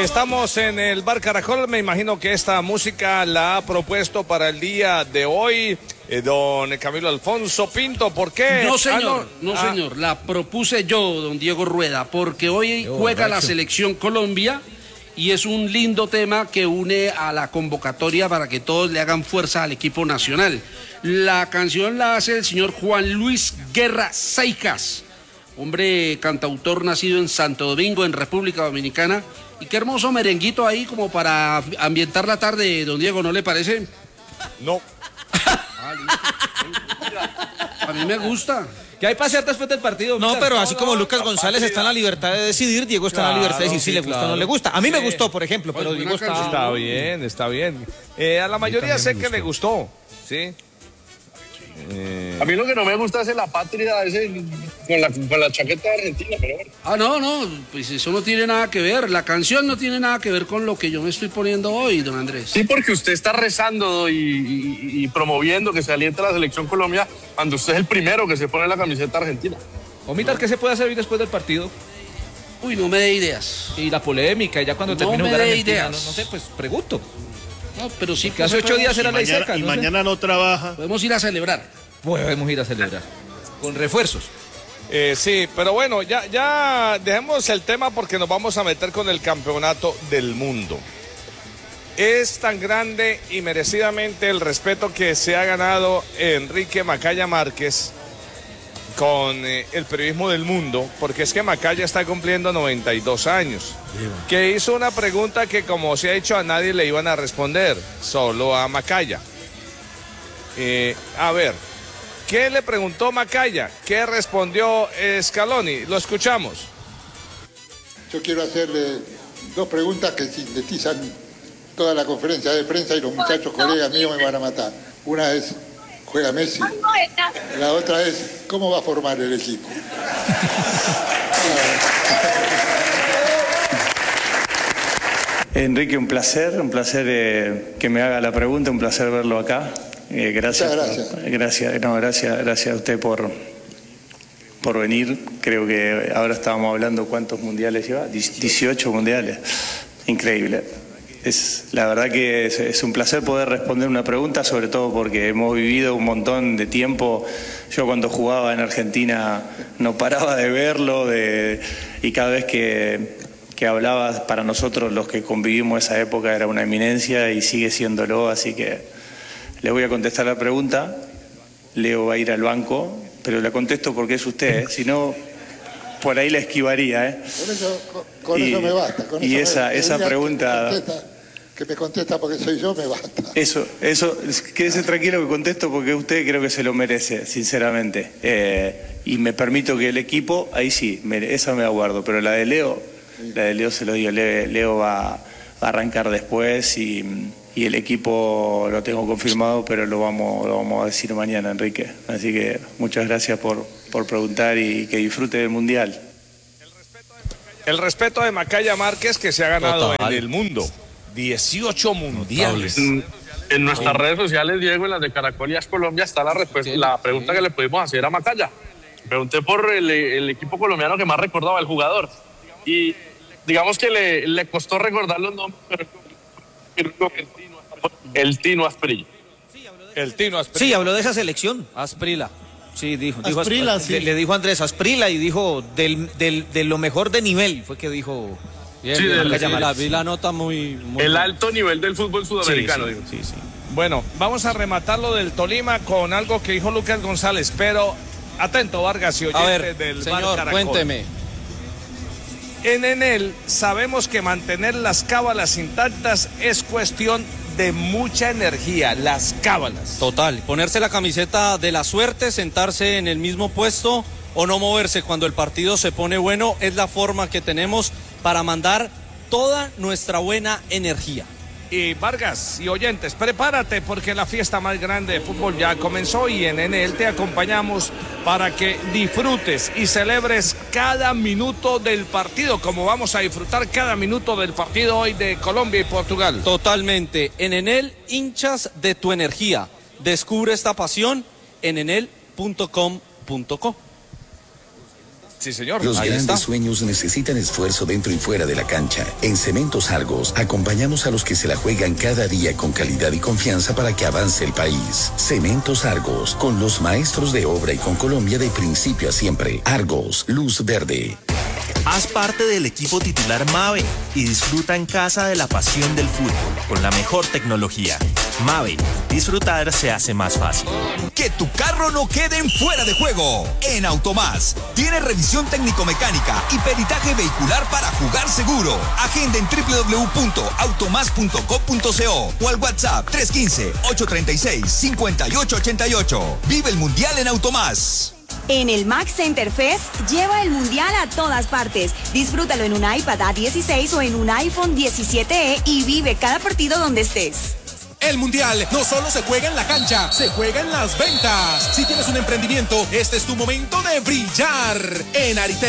Estamos en el Bar Caracol. Me imagino que esta música la ha propuesto para el día de hoy don Camilo Alfonso Pinto. ¿Por qué? No, señor, señor. La propuse yo, don Diego Rueda, porque hoy juega la Selección Colombia y es un lindo tema que une a la convocatoria para que todos le hagan fuerza al equipo nacional. La canción la hace el señor Juan Luis Guerra Seicas, hombre cantautor nacido en Santo Domingo, en República Dominicana. Y qué hermoso merenguito ahí como para ambientar la tarde, don Diego, ¿no le parece? No. A mí me gusta. ¿Qué hay para hacer después del partido? No, pero así como Lucas González está en la libertad de decidir, Diego está en la libertad de decir si le gusta o no le gusta. A mí me gustó, por ejemplo, pero Diego está bien, está bien. A la mayoría sé que le gustó, ¿sí? A mí lo que no me gusta es la patria ese, con la chaqueta argentina, pero bueno. No, pues eso no tiene nada que ver. La canción no tiene nada que ver con lo que yo me estoy poniendo hoy, don Andrés. Sí, porque usted está rezando y promoviendo que se aliente la Selección Colombia cuando usted es el primero que se pone la camiseta argentina. Omitar, ¿qué se puede hacer hoy después del partido? Uy, no me dé ideas. Y la polémica, ya cuando termine jugar Argentina, no sé, pues pregunto. No, pero sí que hace 8 días era ley seca. Y mañana no trabaja. Podemos ir a celebrar. Podemos ir a celebrar. Con refuerzos. Sí, pero bueno, ya dejemos el tema porque nos vamos a meter con el campeonato del mundo. Es tan grande y merecidamente el respeto que se ha ganado Enrique Macaya Márquez con el periodismo del mundo, porque es que Macaya está cumpliendo 92 años, que hizo una pregunta que, como se ha dicho, a nadie le iban a responder, solo a Macaya. A ver, ¿qué le preguntó Macaya? ¿Qué respondió Scaloni? Lo escuchamos. Yo quiero hacerle dos preguntas que sintetizan toda la conferencia de prensa y los muchachos colegas míos me van a matar. Una es, ¿juega Messi? La otra es, ¿cómo va a formar el equipo? Enrique, un placer que me haga la pregunta, un placer verlo acá. Gracias. Gracias a usted por venir. Creo que ahora estábamos hablando cuántos mundiales lleva, 18 mundiales. Increíble. La verdad que es un placer poder responder una pregunta, sobre todo porque hemos vivido un montón de tiempo. Yo cuando jugaba en Argentina no paraba de verlo y cada vez que hablaba, para nosotros los que convivimos esa época era una eminencia y sigue siéndolo, así que le voy a contestar la pregunta. Leo va a ir al banco, pero la contesto porque es usted, si no, por ahí la esquivaría. Con eso me basta. Esa pregunta... Que me contesta porque soy yo, me basta. Eso, quédese tranquilo que contesto porque usted creo que se lo merece, sinceramente. Y me permito que el equipo, ahí sí, esa me aguardo, pero la de Leo se lo digo, Leo va a arrancar después y el equipo lo tengo confirmado, pero lo vamos a decir mañana, Enrique. Así que muchas gracias por preguntar y que disfrute del Mundial. El respeto de Macaya Márquez que se ha ganado en el mundo. 18 mundiales. En nuestras redes sociales, Diego, en las de Caracol y As Colombia, está la pregunta que le pudimos hacer a Macaya. Pregunté por el equipo colombiano que más recordaba el jugador. Y digamos que le costó recordar los nombres, pero el Tino Asprilla. El Tino Asprilla. Sí, habló de esa selección. Asprilla. Sí, dijo Asprilla, sí. Le dijo Andrés Asprilla y dijo de lo mejor de nivel, fue que dijo. Bien, sí, vi la nota muy el alto nivel del fútbol sudamericano. Sí. Bueno, vamos a rematar lo del Tolima con algo que dijo Lucas González, pero atento, Vargas y oyentes del señor, Bar Caracol. Cuénteme. En Enel sabemos que mantener las cábalas intactas es cuestión de mucha energía, las cábalas. Total, ponerse la camiseta de la suerte, sentarse en el mismo puesto o no moverse cuando el partido se pone bueno es la forma que tenemos para mandar toda nuestra buena energía. Y Vargas y oyentes, prepárate porque la fiesta más grande de fútbol ya comenzó y en Enel te acompañamos para que disfrutes y celebres cada minuto del partido, como vamos a disfrutar cada minuto del partido hoy de Colombia y Portugal. Totalmente, en Enel, hinchas de tu energía. Descubre esta pasión en enel.com.co. Sí, señor. Los Ahí grandes está. sueños necesitan esfuerzo dentro y fuera de la cancha. En Cementos Argos acompañamos a los que se la juegan cada día con calidad y confianza para que avance el país. Cementos Argos, con los maestros de obra y con Colombia de principio a siempre. Argos, luz verde. Haz parte del equipo titular Mave y disfruta en casa de la pasión del fútbol con la mejor tecnología. Mave, disfrutar se hace más fácil. Que tu carro no quede en fuera de juego. En Automás tiene revisión técnico-mecánica y peritaje vehicular para jugar seguro. Agenda en www.automas.com.co o al WhatsApp 315-836-5888. Vive el Mundial en Automás. En el Max Center Fest, lleva el Mundial a todas partes. Disfrútalo en un iPad A16 o en un iPhone 17e y vive cada partido donde estés. El Mundial no solo se juega en la cancha, se juega en las ventas. Si tienes un emprendimiento, este es tu momento de brillar. En Aritel